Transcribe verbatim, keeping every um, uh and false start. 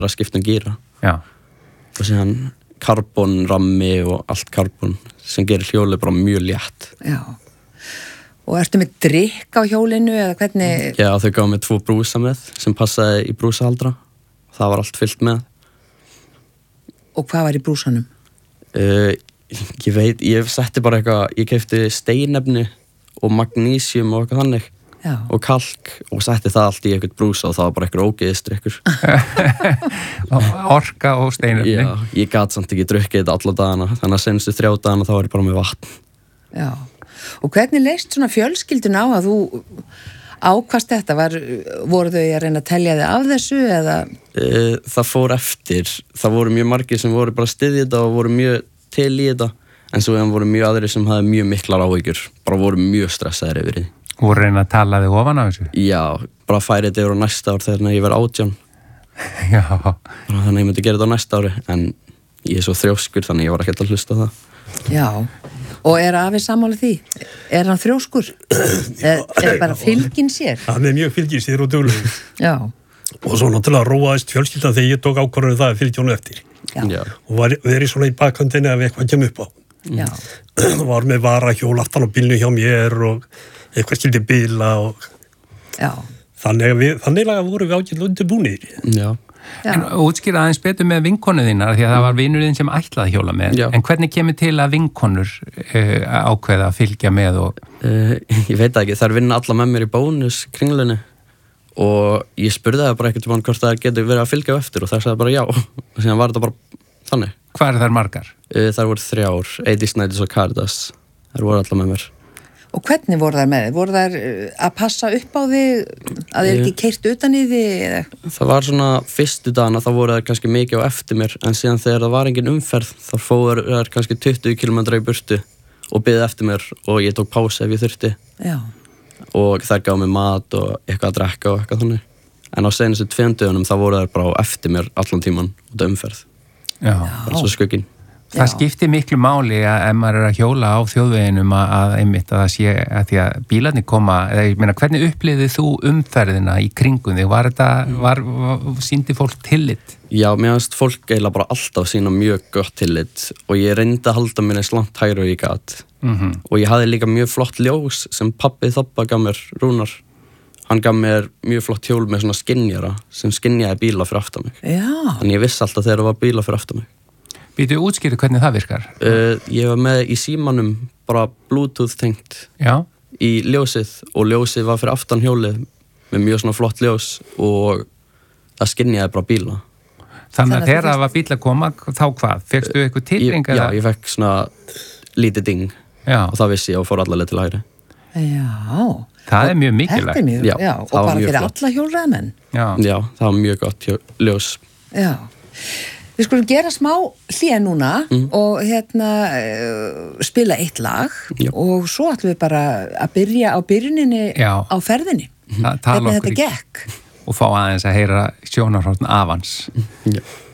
að skipta um gíra. Já. Og síðan karbonrammi og allt karbon sem gerir hjólið bara mjög létt. Já. Og ertu með drykk á hjólinu eða hvernig? Já, þau gáðu með tvo brúsa með sem passaði í brúsahaldra. Það var allt fyllt með. Og hvað var í brúsanum? Uh, ég veit, ég setti bara eitthvað, ég keypti steinefni og magnísium og eitthvað þannig. Já. Og kalk og setti það allt í eitthvað brúsa og það var bara eitthvað ógeðisdrykkur. Orka og steinefni. Já, ég gat samt ekki drukkið þetta alla dagana, þannig að senstu þrjá dagana þá var ég bara með vatn. Já, og hvernig leist svona fjölskyldun á að þú ákvast þetta? Var, voru þau að reyna að telja þig af þessu eða? Uh, það fór eftir, það voru mjög margir sem voru bara að styðja þetta og voru mjög til í þetta, en svo voru mjög aðrir sem hafði mjög miklar áhyggjur, bara voru mjög stressaðir yfir því. Voru reyna að tala þig ofan á þessu? Já, bara færi þetta yfir á næsta ár þegar ég verði átján. Já. Þannig að ég myndi gera þetta á næsta ári, en ég er svo þrjóskur þannig ég var ekkert að hlusta á það. Já, og er afi sammála því? Er hann þrjóskur? er, er bara fylgin sér? Hann er mjög fylgin sér og duglegur. Já. Og svo náttúrulega róaðist fjölskyldan þegar ég tók ákvörðun það að fylgja honum eftir. Já. Já. Og var, verið svona í bakhöndinni ef eitthvað kemur upp á. Já. Var með varahjól aftan á bílnu hjá mér og eitthvað skildi bíla og Já. þannig að við, þannig að voru við ágætlega undirbúnir. Já. Já. En útskýra aðeins betur með vinkonu þínar því að það var vinur þinn sem ætlaði að hjóla með. Já. En hvernig kemur til að vinkonur uh, ákveða að fylgja með og... Uh, ég veit ekki, þær vinna alla með mér í bónus kringlunni og ég spurði það bara ekkert um hann hvort það getur verið að fylgja á eftir og þær sagði bara já og síðan var þetta bara þannig. Hvað er þær margar? Uh, þær voru þrjár, Eidi Snædis og Caritas, þær voru alla með mér. Og hvernig voru þær með þig? Voru þær að passa upp á þig, að þeir ekki keyrt utan í þig? Eða? Það var svona fyrstu dagana, þá voru þær kannski mikið á eftir mér, en síðan þegar það var engin umferð, þá fóru þær kannski tuttugu kílómetra í burtu og biði eftir mér og ég tók pásu ef ég þurfti. Já. Og þær gáðu mér mat og eitthvað að drekka og eitthvað þannig. En á seinustu tveim dögunum þá voru þær bara á eftir mér allan tíman út af umferð. Já. Bara svo skugginn. Það Já. skiptir miklu máli að ef maður er að hjóla á þjóðveginum að, að einmitt að það sé að því að bílarnir koma, eða ég meina hvernig upplifðið þú umferðina í kringum þig? Var þetta, var, var, sýndi fólk tillit? Já, mér finnst fólk eiginlega bara alltaf sína mjög gott tillit og ég reyndi að halda mér eins langt hægri og ég gat. Mm-hmm. Og ég hafði líka mjög flott ljós sem pabbi Þobba gaf mér, Rúnar. Hann gaf mér mjög flott hjól með svona skynjara sem skynjaði bíla fyrir aftan mig. Já. Þannig ég vissi alltaf þegar það var bíla fyrir aftan mig. Býtu útskýrðu hvernig það virkar? Uh, ég var með í símanum bara Bluetooth tengt Já. í ljósið og ljósið var fyrir aftan hjólið með mjög svona flott ljós og það skynjaði bara bíla. Þannig að þegar það var bíl að koma, þá hvað? Fekstu eitthvað titring? Já, ég fekk svona lítið ding Já. og það vissi ég og fór allavega til hægri. Já. Það er mjög mikilvægt. Þetta er mjög, Já, já, og það var bara mjög fyrir flott. alla hjólreiðamenn. Já. Já, það var mjög gott hjó- ljós. Já. Við skulum gera smá hlé núna og hérna uh, spila eitt lag Já. og svo ætlum við bara að byrja á byrjuninni Já. á ferðinni. Það tala Hvernig okkur þetta í- gekk. Og fá aðeins að heyra sjónarhorn afans. Já.